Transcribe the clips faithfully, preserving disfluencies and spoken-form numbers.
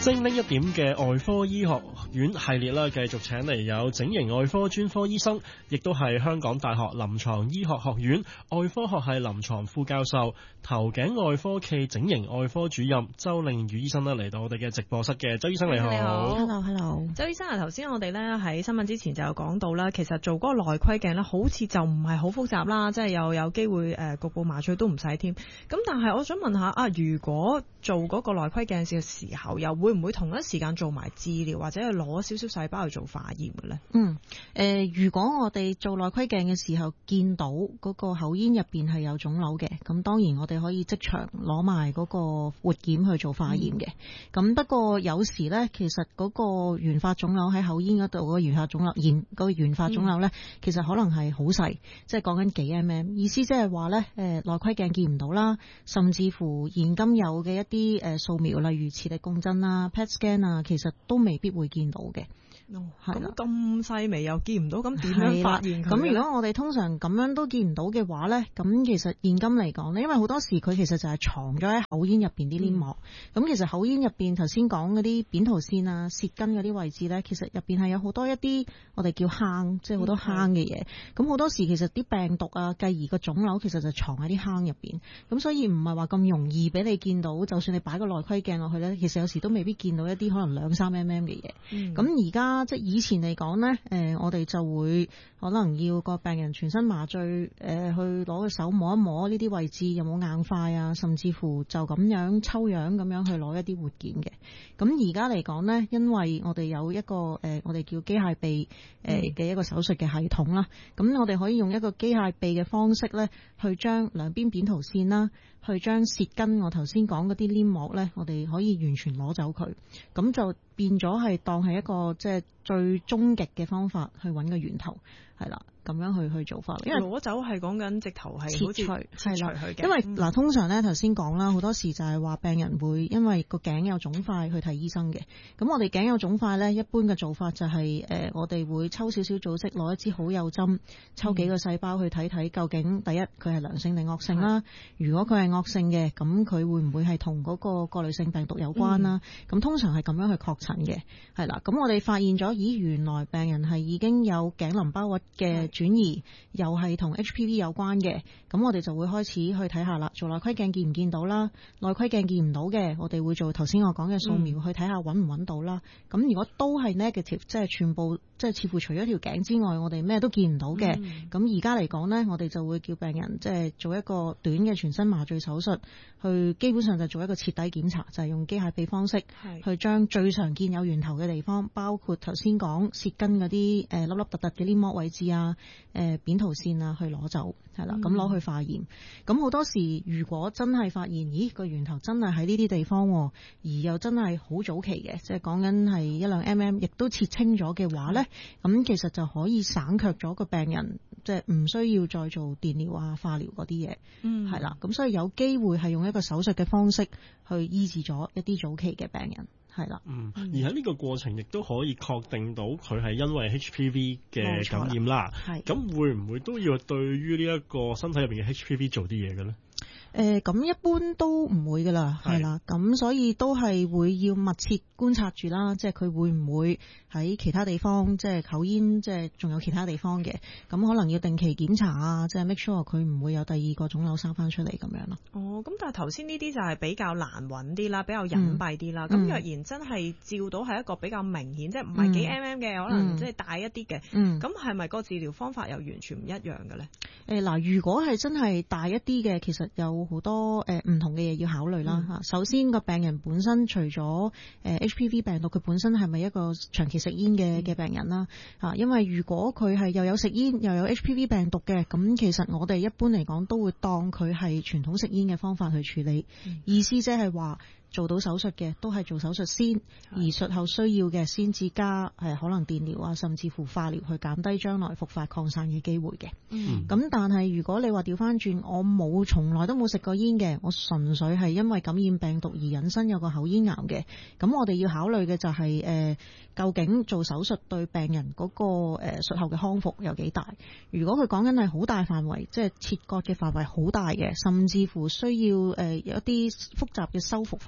精靈一點嘅外科醫學院系列啦，繼續請嚟有整形外科專科醫生，亦都係香港大學臨床醫學學院外科學系臨床副教授、頭頸外科暨整形外科主任周令宇醫生啦，嚟到我哋嘅直播室嘅。周醫生你好。 你好 ，hello hello。 周醫生啊，頭先我哋咧喺新聞之前就有講到啦，其實做嗰個內窺鏡咧，好似就唔係好複雜啦，即係又有機會誒局部麻醉都唔使添。咁但係我想問下啊，如果做嗰個內窺鏡嘅時候，又會唔會同一時間做埋治療，或者係攞少少細胞去做化驗嘅咧？ 嗯，誒、呃，如果我哋做內窺鏡嘅時候見到嗰個口咽入邊係有腫瘤嘅，咁當然我哋可以即場攞埋嗰個活檢去做化驗嘅。咁、嗯、不過有時咧，其實嗰個原發腫瘤喺口咽嗰度嗰個原發腫瘤，現、嗰個原發腫瘤咧，其實可能係好細，即係講緊幾 mm， 意思即係話咧，誒、呃，內窺鏡見唔到啦，甚至乎現今有嘅一啲誒掃描，例如磁力共振啊、P E T scan 啊，其實都未必會見到嘅。 哦，咁咁細微又見唔到，咁點樣發現佢？ 咁如果我哋通常咁樣都見唔到嘅話咧，咁其實現今嚟講咧，因為好多時佢其實就係藏咗喺口咽入邊啲黏膜。咁、嗯、其實口咽入邊頭先講嗰啲扁桃腺啊、舌根嗰啲位置咧，其實入邊係有好多一啲我哋叫坑，即係好多坑嘅嘢。咁好、嗯、多時其實啲病毒啊，繼而個腫瘤其實就藏喺啲坑入邊。咁所以唔係話咁容易俾你見到，就算你擺個內窺鏡落去咧，其實有時都未必見到一啲可能兩三 mm 嘅嘢。咁而家即係以前嚟講呢，誒、呃，我哋就會可能要個病人全身麻醉，誒、呃，去攞個手摸一摸呢啲位置有冇硬塊啊，甚至乎就咁樣抽樣咁樣去攞一啲活檢嘅。咁而家嚟講呢，因為我哋有一個誒、呃，我哋叫機械臂誒嘅一個手術嘅系統啦，咁、嗯、我哋可以用一個機械臂嘅方式呢，去將兩邊扁桃腺啦，去將舌根我頭先講嗰啲黏膜呢，我哋可以完全攞走佢，咁就變咗係當係一個即係最終極嘅方法去揾個源頭，係啦，咁樣去去做法。因為攞走係講緊直頭係切除，係啦，因為嗱、嗯、通常咧頭先講啦，好多時就係話病人會因為個頸有腫塊去睇醫生嘅。咁我哋頸有腫塊咧，一般嘅做法就係、是、誒、呃、我哋會抽少少組織，攞一支好幼針，抽幾個細胞去睇睇究竟第一佢係良性定惡性啦。如果佢係惡性嘅，咁佢會唔會係同嗰個過濾性病毒有關啦？咁、嗯、通常係咁樣去確診嘅，係啦。咁我哋發現咗，咦，原來病人係已經有頸淋巴核嘅轉移，又係同 H P V 有關嘅。咁我哋就會開始去睇下啦，做內窺鏡見唔見到啦？內窺鏡見唔到嘅，我哋會做頭先我講嘅掃描、嗯、去睇下揾唔揾到啦。咁如果都係 negative， 即係全部即係似乎除咗條頸之外，我哋咩都見唔到嘅。咁而家嚟講呢，我哋就會叫病人即係做一個短嘅全身麻醉手術，去基本上就做一個徹底檢查，就係、是、用機械臂方式去將最常見有源頭嘅地方，包括頭先講舌根嗰啲誒粒粒突突嘅黏膜位置啊、誒、呃、扁桃腺啊，去攞走，係啦，咁攞去化驗。咁好多時如果真係發現，咦個源頭真係喺呢啲地方，而又真係好早期嘅，即係講緊係一兩 mm， 亦都切清咗嘅話咧，咁其實就可以省卻咗個病人，即係唔需要再做電療啊、化療嗰啲嘢，嗯，係啦。咁所以有機會係用一個手術嘅方式去醫治咗一啲早期嘅病人。係啦， 嗯，而喺呢個過程亦都可以確定到佢係因為 H P V 嘅感染啦。係，咁會唔會都要對於呢一個身體入邊嘅 H P V 做啲嘢嘅咧？ 誒、呃，咁一般都唔會噶啦，係啦，咁所以都係會要密切觀察住啦，即係佢會唔會喺其他地方，即係口咽，即係仲有其他地方嘅，咁可能要定期檢查啊，即係 make sure 佢唔會有第二個腫瘤生翻出嚟咁樣咯。哦，咁但係頭先呢啲就係比較難揾啲啦，比較隱蔽啲啦。咁、嗯、若然真係照到係一個比較明顯，嗯、即係唔係幾 mm 嘅、嗯，可能即係大一啲嘅，咁係咪個治療方法又完全唔一樣嘅咧？誒嗱、呃，如果係真係大一啲嘅，其實有好多誒唔、呃、同嘅嘢要考慮啦嚇。嗯、首先個病人本身除咗誒、呃、H P V 病毒，佢本身係咪一個長期食煙嘅嘅病人啦嚇？因為如果佢係又有食煙又有 H P V 病毒嘅，咁其實我哋一般嚟講都會當佢係傳統食煙嘅方法去處理。嗯、意思即係話，做到手術嘅都係做手術先，而術後需要嘅先至加誒可能電療啊，甚至乎化療去減低將來復發擴散嘅機會嘅。嗯，咁但係如果你話調翻轉，我冇從來都冇食過煙嘅，我純粹係因為感染病毒而引申有個口咽癌嘅，咁我哋要考慮嘅就係、是、誒、呃、究竟做手術對病人嗰、那個誒、呃、術後嘅康復有幾大？如果佢講緊係好大範圍，即係切割嘅範圍好大嘅，甚至乎需要誒、呃、有一啲複雜嘅修復方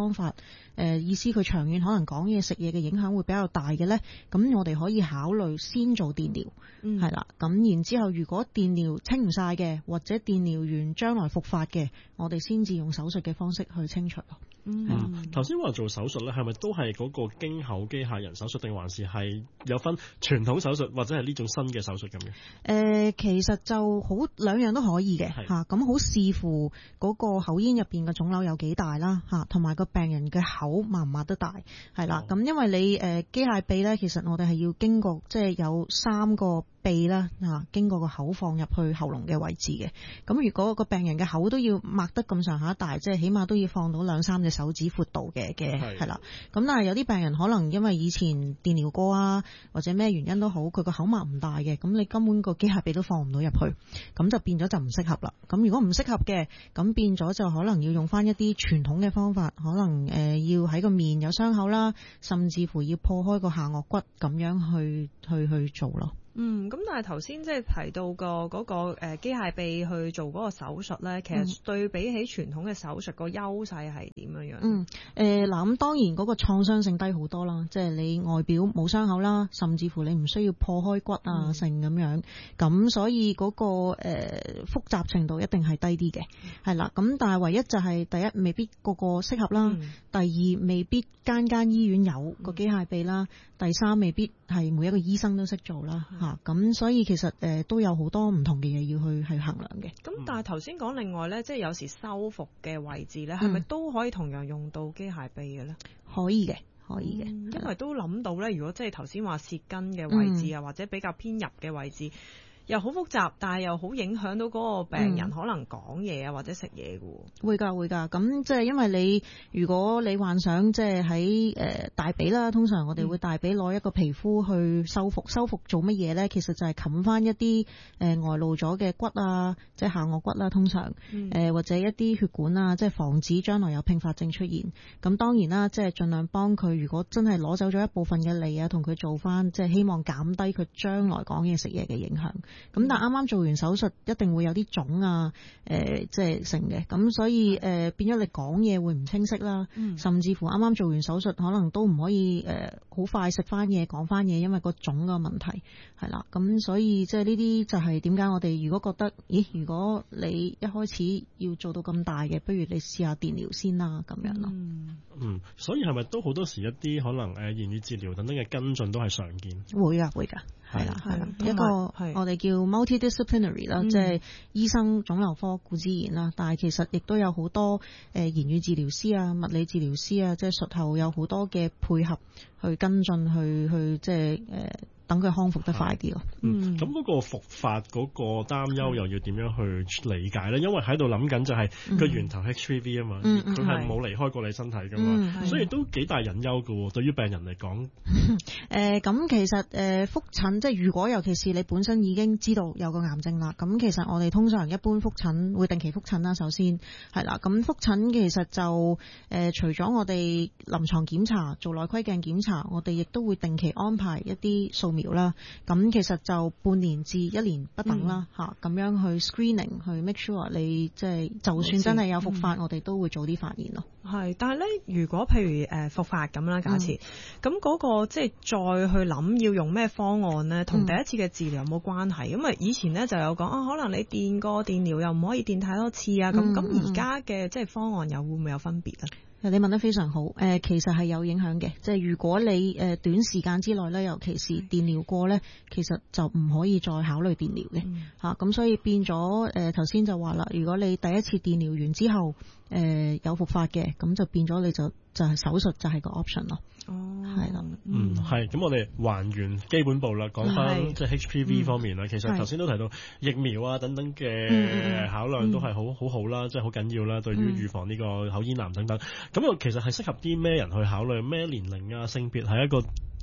方法，誒、呃、意思佢長遠可能講嘢食嘢嘅影響會比較大嘅咧，咁我哋可以考慮先做電療，係啦、嗯，咁然之後如果電療清唔晒嘅，或者電療完將來復發嘅，我哋先至用手術嘅方式去清除咯。 嗯，頭先話做手術咧，係咪都係嗰個經口機械人手術，定還是係有分傳統手術或者係呢種新嘅手術咁嘅？誒、 呃，其實就好兩樣都可以嘅嚇，咁好視乎嗰個口咽入邊嘅腫瘤有幾大啦嚇，同埋個病人嘅口擘唔擘得大係啦。咁、哦、因為你誒、呃、機械臂咧，其實我哋係要經過即係有三個鼻啦嚇，經過個口放入去喉嚨嘅位置嘅。咁如果個病人嘅口都要擘得咁上下大，即係起碼都要放到兩三隻手指闊度嘅嘅係啦。咁但係有啲病人可能因為以前電療過啊，或者咩原因都好，佢個口擘唔大嘅，咁你根本個機械臂都放唔到入去，咁就變咗就唔適合啦。咁如果唔適合嘅，咁變咗就可能要用翻一啲傳統嘅方法，可能誒、呃、要喺個面有傷口啦，甚至乎要破開個下顎骨咁樣去去去做咯。 嗯，咁但係頭先即係提到個嗰個誒機械臂去做嗰個手術咧，其實對比起傳統嘅手術個優勢係點樣樣？嗯， 誒嗱咁當然嗰個創傷性低好多啦，即係你外表冇傷口啦，甚至乎你唔需要破開骨啊成咁樣，咁所以嗰個誒複雜程度一定係低啲嘅，係啦。咁但係唯一就係第一未必個個適合啦，嗯、第二未必間間醫院有個機械臂啦，第三未必係每一個醫生都識做啦。咁、啊、所以其實誒、呃、都有好多唔同嘅嘢要去去衡量嘅。 咁但係頭先講另外咧，即係有時修復嘅位置咧，係咪都可以同樣用到機械臂嘅咧？ 可以嘅，可以嘅、 嗯。因為都諗到咧，如果即係頭先話舌根嘅位置啊，嗯、或者比較偏入嘅位置。又好複雜，但係又好影響到嗰個病人可能講嘢啊，或者食嘢嘅喎。會㗎會㗎，咁即係因為你如果你幻想即係喺誒大髀啦，通常我哋會大髀攞一個皮膚去修復，修復做乜嘢咧？其實就係冚翻一啲誒、呃、外露咗嘅骨啊，即係下顎骨啦，通常誒、嗯呃、或者一啲血管啊，即係防止將來有併發症出現。咁當然啦，即係盡量幫佢，如果真係攞走咗一部分嘅脷啊，同佢做翻，即係希望減低佢將來講嘢食嘢嘅影響。咁但係啱啱做完手術，一定會有啲腫啊，誒、呃，即係成嘅，咁所以誒、呃、變咗你講嘢會唔清晰啦，嗯、甚至乎啱啱做完手術，可能都唔可以誒好、呃、快食翻嘢講翻嘢，因為個腫嘅問題係啦。咁所以即係呢啲就係點解我哋如果覺得，咦，如果你一開始要做到咁大嘅，不如你試下電療先啦，咁樣咯。嗯， 嗯，所以係咪都好多時一啲可能誒言語治療等等嘅跟進都係常見？ 會㗎，會㗎。係啦，係啦，一個我哋叫 multidisciplinary 啦，即係醫生腫瘤科顧之言啦，但係其實亦都有好多誒言語治療師啊、物理治療師啊，即係術後有好多嘅配合去跟進，去去即係誒。等佢康復得快啲咯。 嗯，咁嗰個復發嗰個擔憂又要點樣去理解咧？因為喺度諗緊就係個源頭 H P V 啊嘛，佢係冇離開過你身體噶嘛，嗯、所以都幾大隱憂噶喎。對於病人嚟講， 誒咁、呃、其實誒復診，即係如果尤其是你本身已經知道有個癌症啦，咁其實我哋通常一般復診會定期復診啦。首先係啦，咁復診其實就誒、呃、除咗我哋臨床檢查、做內窺鏡檢查，我哋亦都會定期安排一啲掃描啦，咁其實就半年至一年不等啦，吓咁、嗯、樣去 screening 去 make sure 你即係就算真係有復發，嗯、我哋都會早啲發現咯。 係，但係咧，如果譬如誒復發咁啦，假設咁嗰個即係再去諗要用咩方案咧，同第一次嘅治療有冇關係？因為以前咧就有講啊，可能你電個電療又唔可以電太多次啊，咁咁而家嘅即係方案又會唔會有分別咧？ 你問得非常好，誒、呃、其實係有影響嘅，即係如果你誒、呃、短時間之內咧，尤其是電療過咧，其實就唔可以再考慮電療嘅嚇，咁、嗯啊、所以變咗誒頭先就話啦，如果你第一次電療完之後誒、呃、有復發嘅，咁就變咗你就就係、是、手術就係個 option 咯。哦，係啦， 嗯，係，咁我哋還原基本步啦，講翻即係 H P V 方面啦。嗯、其實頭先都提到疫苗啊等等嘅考量都係好好好啦，即係好緊要啦，對於預防呢個口咽癌等等。咁啊、嗯，其實係適合啲咩人去考慮？咩年齡啊、性別係一個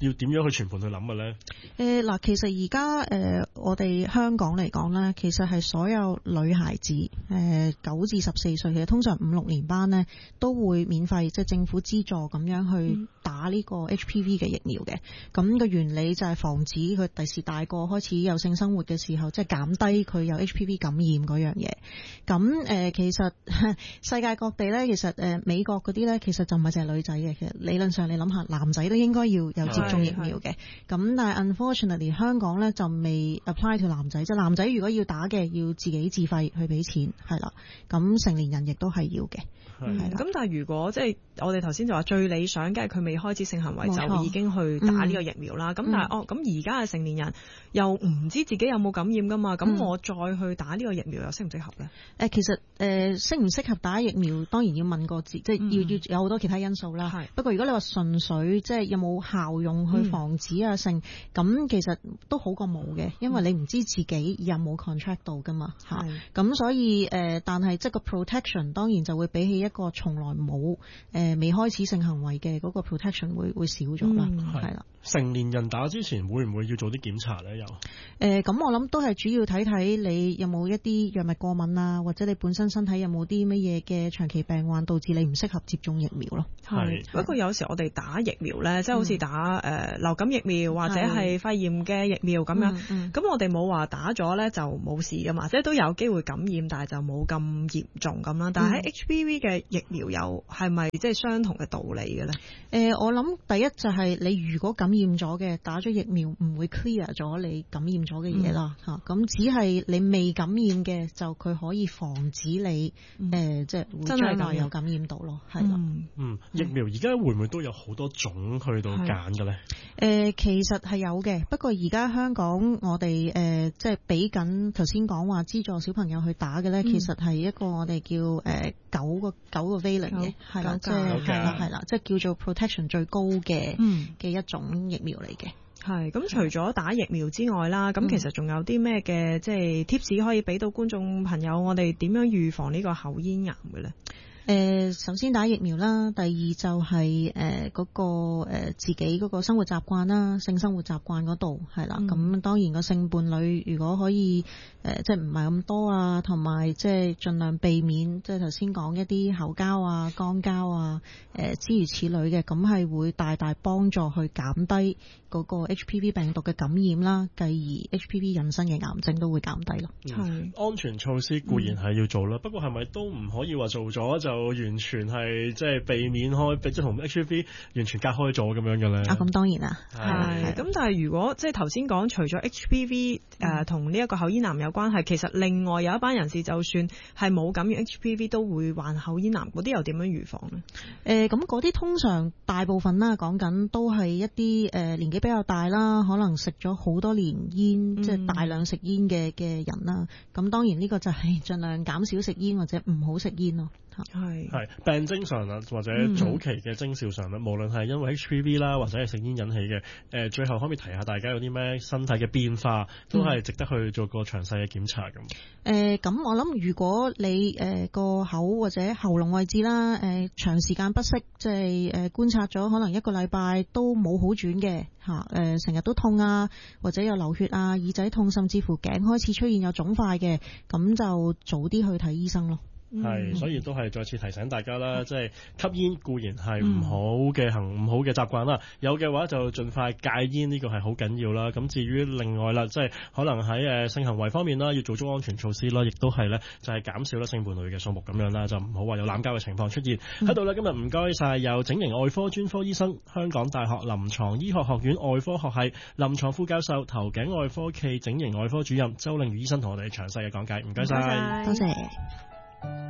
要點樣去全盤去諗嘅咧？ 誒嗱，其實而家誒我哋香港嚟講咧，其實係所有女孩子誒九至十四歲，其實通常五六年班咧都會免費，即係政府資助咁樣去打呢個 H P V 嘅疫苗嘅。咁個原理就係防止佢第時大個開始有性生活嘅時候，即係減低佢有 H P V 感染嗰樣嘢。咁誒其實世界各地咧，其實誒美國嗰啲咧，其實就唔係淨係女仔嘅，其實理論上你諗下，男仔都應該要有接種疫苗嘅。咁但係 unfortunately 香港咧就未 apply to 男仔，即係男仔如果要打嘅，要自己自費去俾錢，係啦。咁成年人亦都係要嘅。 係啦。咁但係如果即係我哋頭先就話最理想，梗係佢未開始性行為就已經去打呢個疫苗啦。咁、嗯、但係、嗯、哦，咁而家嘅成年人又唔知自己有冇感染噶嘛？咁、嗯、我再去打呢個疫苗又適唔適合咧？誒，其實誒適唔適合打疫苗，當然要問過自，即係要要有好多其他因素啦。係、嗯。不過如果你話純粹即係有冇效用去防止啊性，咁、嗯、其實都好過冇嘅，因為你唔知自己有冇 contract 到噶嘛嚇。咁所以誒、呃，但係即係個 protection 當然就會比起一個從來冇誒、呃、未開始性行為嘅嗰個 protection 會會少咗啦，係、嗯、啦。 成年人打之前會唔會要做啲檢查咧？又誒咁我諗都係主要睇睇你有冇一啲藥物過敏啊，或者你本身身體有冇啲乜嘢嘅長期病患導致你唔適合接種疫苗咯。係。不過有時我哋打疫苗咧，即係好似打誒、呃、流感疫苗或者係肺炎嘅疫苗咁樣，咁、嗯嗯、我哋冇話打咗咧就冇事噶嘛，即係都有機會感染，但係就冇咁嚴重咁啦。但係喺 H P V 嘅疫苗又係咪即係相同嘅道理嘅咧？誒、呃，我諗第一就係你如果感染咗嘅，打咗疫苗唔會 clear 咗你感染咗嘅嘢啦嚇。咁、嗯、只係你未感染嘅，就佢可以防止你誒、嗯呃，即係會將來有感染到咯，係啦。 嗯，疫苗而家會唔會都有好多種去到揀嘅咧？誒、 呃，其實係有嘅，不過而家香港我哋誒、呃、即係俾緊頭先講話資助小朋友去打嘅咧、嗯，其實係一個我哋叫誒、呃、九個九個 valent 嘅，係啦，即係係啦係啦，即係叫做 protection 最高嘅嘅、嗯、一種疫苗嚟嘅。係咁，除咗打疫苗之外啦，咁其實仲有啲咩嘅即係 tips 可以俾到觀眾朋友，我哋點樣預防呢個口咽癌嘅咧？誒、呃，首先打疫苗啦，第二就係誒嗰個誒、呃、自己嗰個生活習慣啦，性生活習慣嗰度係啦。咁、嗯、當然個性伴侶如果可以誒、呃、即係唔係咁多啊，同埋即係盡量避免即係頭先講一啲口交啊、肛交啊誒諸如此類嘅，咁係會大大幫助去減低嗰個 H P V 病毒嘅感染啦，繼而 H P V 引申嘅癌症都會減低咯。係、嗯、安全措施固然係要做啦、嗯，不過係咪都唔可以話做咗就完全係即係避免開，即係同 H P V 完全隔開咗咁樣嘅咧？啊，咁當然啦，係。咁但係如果即係頭先講，除咗 H P V 誒同呢一個口咽癌有關係，其實另外有一班人士就算係冇感染 H P V 都會患口咽癌，嗰啲又點樣預防呢？誒咁嗰啲通常大部分啦，講緊都係一啲誒、呃、年紀比較大啦，可能食咗好多年煙，嗯、即係大量食煙嘅嘅人啦。咁當然呢個就係盡量減少食煙或者唔好食煙咯。係係病徵上啊，或者早期嘅徵兆上咧、嗯，無論係因為 H P V 啦，或者係食煙引起嘅，誒、呃，最後可唔可以提下大家有啲咩身體嘅變化，都係值得去做個詳細嘅檢查咁。誒、嗯，咁、呃、我諗如果你誒個、呃、口或者喉嚨位置啦，誒、呃、長時間不適，即係誒觀察咗可能一個禮拜都冇好轉嘅吓，誒成日都痛啊，或者有流血啊，耳仔痛，甚至乎頸開始出現有腫塊嘅，咁就早啲去睇醫生咯。係，所以都係再次提醒大家啦，即係吸煙固然係唔好嘅行唔、嗯、好嘅習慣啦，有嘅話就盡快戒煙，呢個係好緊要啦。咁至於另外啦，即係可能喺誒性行為方面啦，要做足安全措施啦，亦都係咧就係減少啦性伴侶嘅數目咁樣啦，就唔好話有濫交嘅情況出現喺度啦。今日唔該晒有整形外科專科醫生、香港大學臨床醫學學院外科學系臨床副教授、頭頸外科暨整形外科主任周令如醫生同我哋詳細嘅講解，唔該晒，多謝。